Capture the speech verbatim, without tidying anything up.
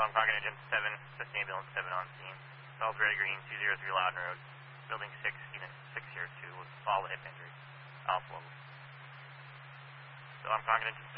I'm Concord Engine seven, Cessna Ambulance seven on scene. Salisbury Green, two zero three Loudon Road. Building six, unit six zero two with all the hip injuries. Alpha level. So I'm Concord Engine